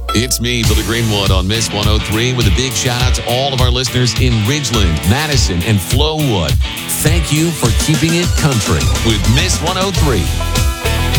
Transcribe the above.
It's me, Billy Greenwood, on Miss 103 with a big shout out to all of our listeners in Ridgeland, Madison, and Flowood. Thank you for keeping it country with Miss 103.